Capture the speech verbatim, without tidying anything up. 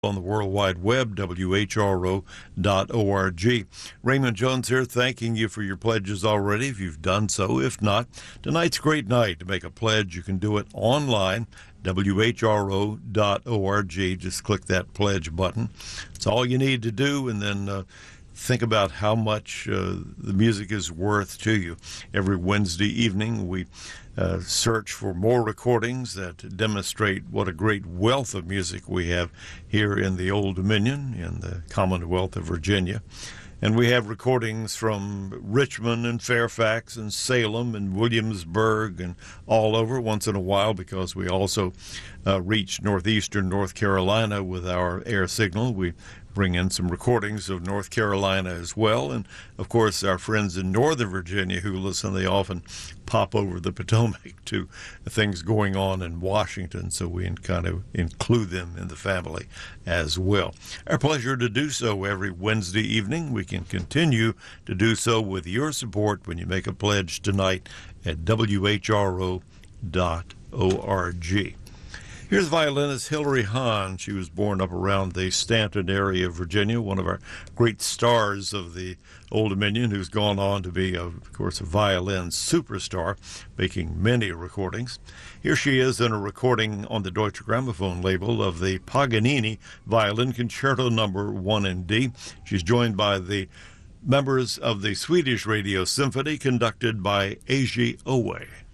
on the World Wide Web, W H R O dot org. Raymond Jones here, thanking you for your pledges already, if you've done so. If not, tonight's a great night to make a pledge. You can do it online, W H R O dot org. Just click that pledge button. It's all you need to do, and then uh, think about how much uh, the music is worth to you. Every Wednesday evening, we uh, search for more recordings that demonstrate what a great wealth of music we have here in the Old Dominion, in the Commonwealth of Virginia. And we have recordings from Richmond and Fairfax and Salem and Williamsburg and all over once in a while, because we also uh, reach northeastern North Carolina with our air signal. We bring in some recordings of North Carolina as well. And, of course, our friends in Northern Virginia who listen, they often pop over the Potomac to things going on in Washington, so we kind of include them in the family as well. Our pleasure to do so every Wednesday evening. We can continue to do so with your support when you make a pledge tonight at W H R O dot org. Here's violinist Hilary Hahn. She was born up around the Stanton area of Virginia, one of our great stars of the Old Dominion, who's gone on to be, of course, a violin superstar, making many recordings. Here she is in a recording on the Deutsche Grammophon label of the Paganini Violin Concerto Number one in D. She's joined by the members of the Swedish Radio Symphony, conducted by Eiji Owe.